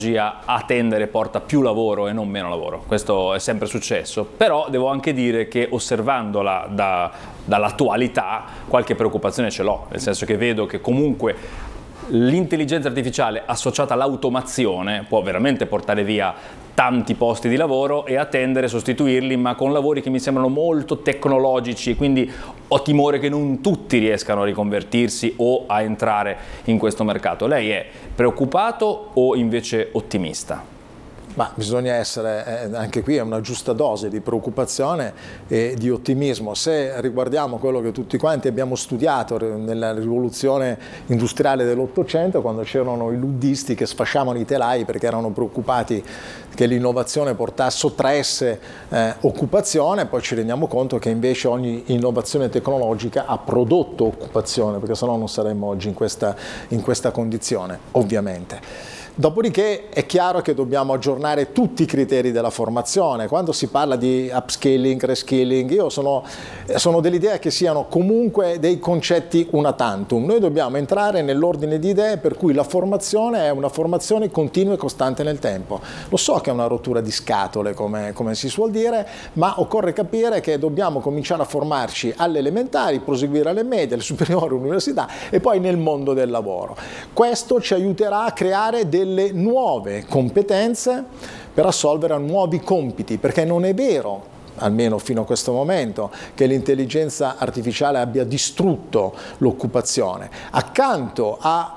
a tendere porta più lavoro e non meno lavoro. Questo è sempre successo, però devo anche dire che osservandola dall'attualità qualche preoccupazione ce l'ho, nel senso che vedo che comunque l'intelligenza artificiale associata all'automazione può veramente portare via tanti posti di lavoro e a tendere a sostituirli, ma con lavori che mi sembrano molto tecnologici, quindi ho timore che non tutti riescano a riconvertirsi o a entrare in questo mercato. Lei è preoccupato o invece ottimista? Ma bisogna essere, anche qui è una giusta dose di preoccupazione e di ottimismo. Se riguardiamo quello che tutti quanti abbiamo studiato nella rivoluzione industriale dell'Ottocento, quando c'erano i luddisti che sfasciavano i telai perché erano preoccupati che l'innovazione sottraesse occupazione, poi ci rendiamo conto che invece ogni innovazione tecnologica ha prodotto occupazione, perché sennò non saremmo oggi in questa condizione, ovviamente. Dopodiché è chiaro che dobbiamo aggiornare tutti i criteri della formazione. Quando si parla di upskilling, reskilling, io sono dell'idea che siano comunque dei concetti una tantum. Noi dobbiamo entrare nell'ordine di idee per cui la formazione è una formazione continua e costante nel tempo. Lo so che è una rottura di scatole, come si suol dire, ma occorre capire che dobbiamo cominciare a formarci alle elementari, proseguire alle medie, alle superiori, all'università e poi nel mondo del lavoro. Questo ci aiuterà a creare delle nuove competenze per assolvere a nuovi compiti, perché non è vero, almeno fino a questo momento, che l'intelligenza artificiale abbia distrutto l'occupazione. Accanto a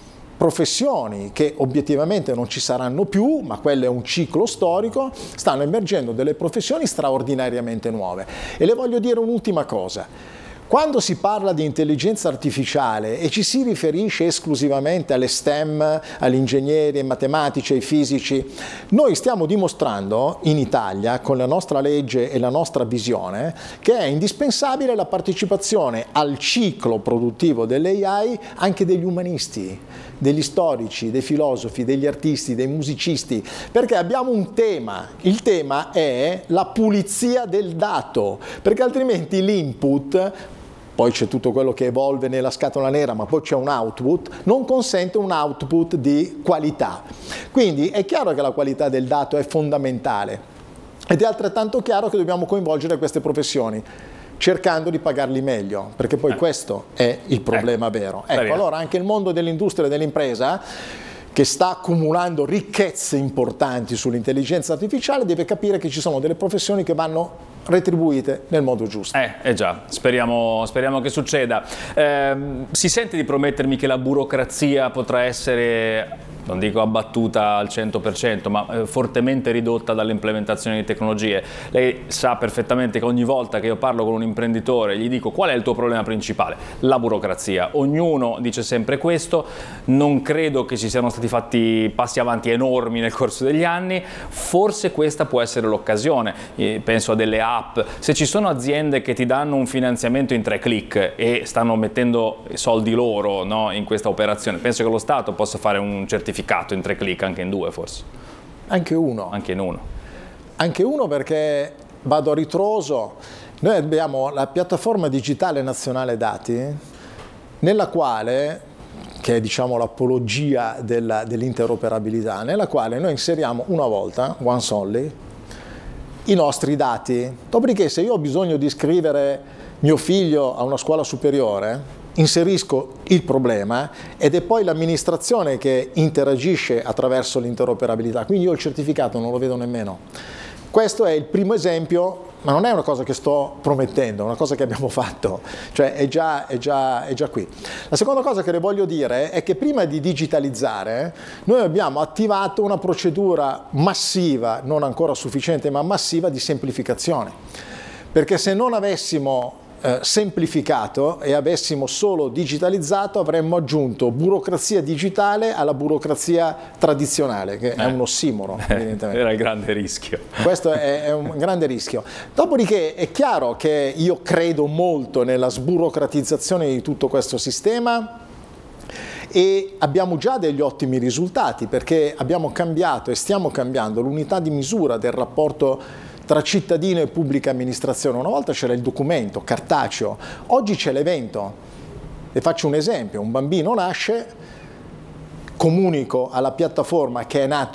professioni che obiettivamente non ci saranno più, ma quello è un ciclo storico, stanno emergendo delle professioni straordinariamente nuove. E le voglio dire un'ultima cosa. Quando si parla di intelligenza artificiale e ci si riferisce esclusivamente alle STEM, agli ingegneri, ai matematici, ai fisici, noi stiamo dimostrando in Italia, con la nostra legge e la nostra visione, che è indispensabile la partecipazione al ciclo produttivo dell'AI anche degli umanisti, degli storici, dei filosofi, degli artisti, dei musicisti, perché abbiamo un tema. Il tema è la pulizia del dato, perché altrimenti l'input, poi c'è tutto quello che evolve nella scatola nera, ma poi c'è un output, non consente un output di qualità. Quindi è chiaro che la qualità del dato è fondamentale ed è altrettanto chiaro che dobbiamo coinvolgere queste professioni cercando di pagarli meglio, perché poi questo è il problema vero. Ecco, allora anche il mondo dell'industria e dell'impresa, che sta accumulando ricchezze importanti sull'intelligenza artificiale, deve capire che ci sono delle professioni che vanno retribuite nel modo giusto. Già, speriamo che succeda. Si sente di promettermi che la burocrazia potrà essere, non dico abbattuta al 100%, ma fortemente ridotta dall'implementazione di tecnologie. Lei sa perfettamente che ogni volta che io parlo con un imprenditore gli dico: qual è il tuo problema principale? La burocrazia. Ognuno dice sempre questo. Non credo che ci siano stati fatti passi avanti enormi nel corso degli anni. Forse questa può essere l'occasione. Penso a delle app. Se ci sono aziende che ti danno un finanziamento in 3 click e stanno mettendo soldi loro, no, in questa operazione, penso che lo Stato possa fare un certificato in 3 click, anche in 2 forse. Anche uno. Anche in 1. Anche uno, perché vado a ritroso. Noi abbiamo la piattaforma digitale nazionale dati, nella quale, che è diciamo l'apologia dell'interoperabilità, nella quale noi inseriamo una volta, once only, i nostri dati. Dopodiché, se io ho bisogno di iscrivere mio figlio a una scuola superiore, inserisco il problema ed è poi l'amministrazione che interagisce attraverso l'interoperabilità, quindi io il certificato non lo vedo nemmeno. Questo è il primo esempio, ma non è una cosa che sto promettendo, è una cosa che abbiamo fatto, cioè è già qui. La seconda cosa che le voglio dire è che prima di digitalizzare noi abbiamo attivato una procedura massiva, non ancora sufficiente ma massiva, di semplificazione, perché se non avessimo semplificato e avessimo solo digitalizzato avremmo aggiunto burocrazia digitale alla burocrazia tradizionale, che è un ossimoro, evidentemente. Era il grande rischio. Questo è un grande rischio. Dopodiché è chiaro che io credo molto nella sburocratizzazione di tutto questo sistema e abbiamo già degli ottimi risultati, perché abbiamo cambiato e stiamo cambiando l'unità di misura del rapporto tra cittadino e pubblica amministrazione. Una volta c'era il documento cartaceo, oggi c'è l'evento. Le faccio un esempio: un bambino nasce, comunico alla piattaforma che è nato